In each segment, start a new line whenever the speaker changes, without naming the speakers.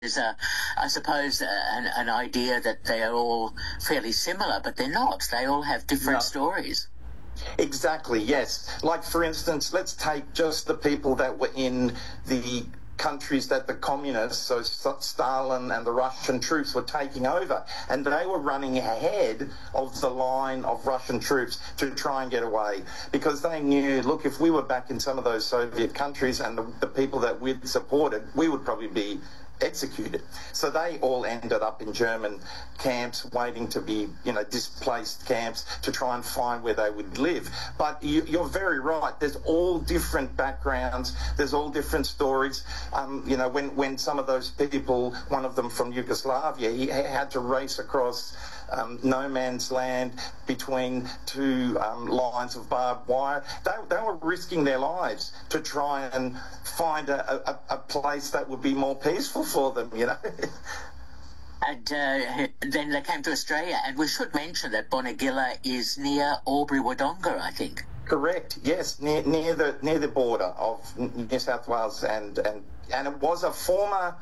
is, I suppose, an idea that they are all fairly similar, but they're not. They all have different stories.
Exactly, yes. Like, for instance, let's take just the people that were in the countries that the communists, so Stalin and the Russian troops, were taking over, and they were running ahead of the line of Russian troops to try and get away, because they knew, look, if we were back in some of those Soviet countries and the people that we'd supported, we would probably be executed. So they all ended up in German camps, waiting to be, displaced camps to try and find where they would live. But you're very right. There's all different backgrounds. There's all different stories. When some of those people, one of them from Yugoslavia, he had to race across no man's land between two lines of barbed wire. They were risking their lives to try and find a place that would be more peaceful for them,
And then they came to Australia, and we should mention that Bonegilla is near Albury-Wodonga, I think.
Correct. Yes, near the border of New South Wales, and it was a former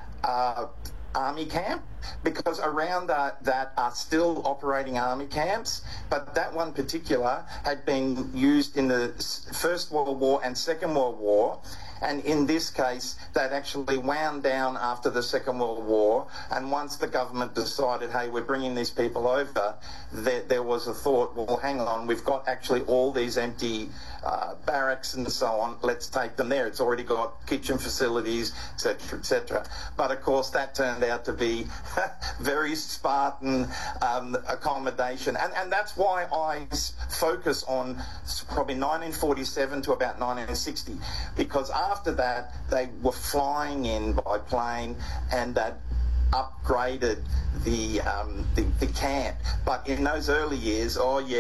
army camp, because around that are still operating army camps, but that one particular had been used in the First World War and Second World War, and in this case that actually wound down after the Second World War, and once the government decided, hey, we're bringing these people over, there was a thought, well, hang on, we've got actually all these empty barracks and so on, let's take them there. It's already got kitchen facilities, etc., etc. But of course that turned out to be very Spartan accommodation, and that's why I focus on probably 1947 to about 1960, because after that they were flying in by plane, and that upgraded the camp. But in those early years,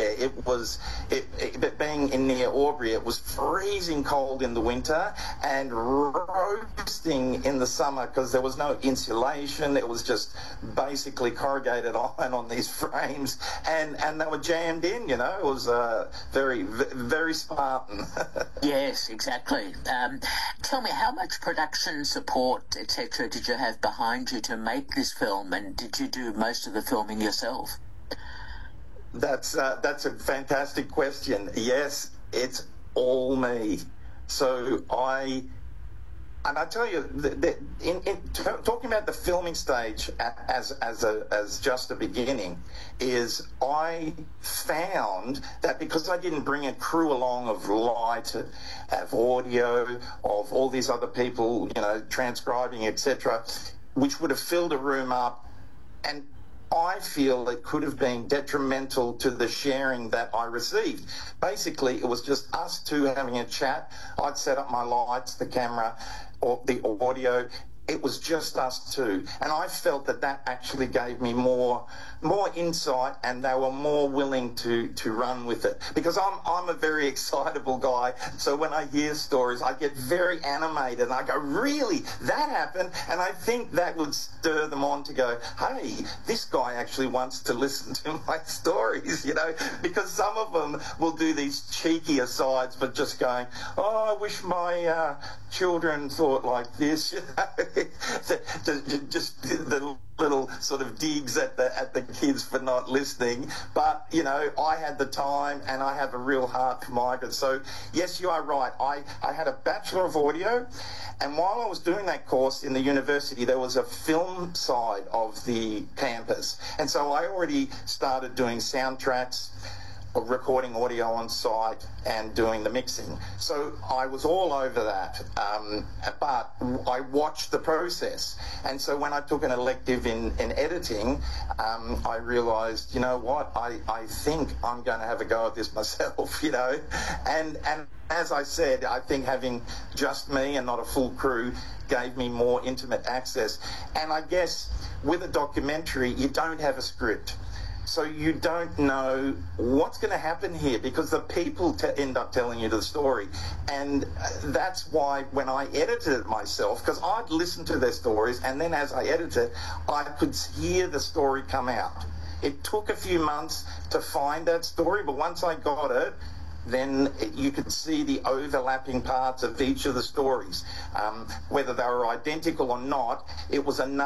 being in near Albury, it was freezing cold in the winter and roasting in the summer, because there was no insulation. It was just basically corrugated iron on these frames, and they were jammed in. It was very, very Spartan.
Yes, exactly. Tell me, how much production support, etc., did you have behind you to make this film, and did you do most of the filming yourself?
That's a fantastic question. Yes, it's all me. So I tell you, talking about the filming stage as just a beginning, is I found that because I didn't bring a crew along of light, of audio, of all these other people, transcribing, etc., which would have filled a room up, and I feel it could have been detrimental to the sharing that I received. Basically, it was just us two having a chat. I'd set up my lights, the camera, or the audio. It was just us two, and I felt that actually gave me more insight, and they were more willing to run with it, because I'm a very excitable guy. So when I hear stories, I get very animated, and I go, really, that happened? And I think that would stir them on to go, hey, this guy actually wants to listen to my stories, because some of them will do these cheeky asides, but just going, oh, I wish my children thought like this, just the little sort of digs at the kids for not listening. But I had the time, and I have a real heart for migrants. So yes, you are right. I had a Bachelor of Audio, and while I was doing that course in the university, there was a film side of the campus, and so I already started doing soundtracks, recording audio on site, and doing the mixing. So I was all over that, but I watched the process. And so when I took an elective in editing, I realised, you know what, I think I'm going to have a go at this myself, and as I said, I think having just me and not a full crew gave me more intimate access. And I guess with a documentary, you don't have a script. So you don't know what's going to happen here, because the people end up telling you the story. And that's why when I edited it myself, because I'd listen to their stories, and then as I edited it, I could hear the story come out. It took a few months to find that story, but once I got it, then you could see the overlapping parts of each of the stories. Whether they were identical or not, it was enough